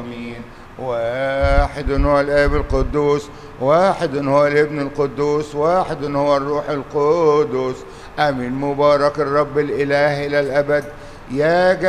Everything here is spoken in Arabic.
آمين. واحد هو الآب القدوس، واحد هو الابن القدوس، واحد هو الروح القدس. آمين. مبارك الرب الإله إلى الأبد. يا